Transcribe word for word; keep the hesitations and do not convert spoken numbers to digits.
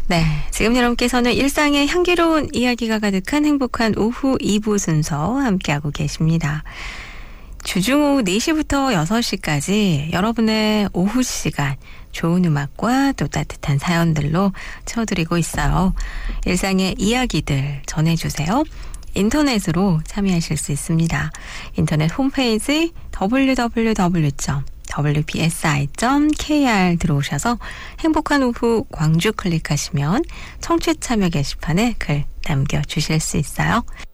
네, 지금 여러분께서는 일상의 향기로운 이야기가 가득한 행복한 오후 이 부 순서 함께하고 계십니다. 주중 오후 네 시부터 여섯 시까지 여러분의 오후 시간 좋은 음악과 또 따뜻한 사연들로 채워드리고 있어요. 일상의 이야기들 전해주세요. 인터넷으로 참여하실 수 있습니다. 인터넷 홈페이지 더블유 더블유 더블유 점 더블유 피 에스 아이 점 케이 알 들어오셔서 행복한 오후 광주 클릭하시면 청취 참여 게시판에 글 남겨주실 수 있어요.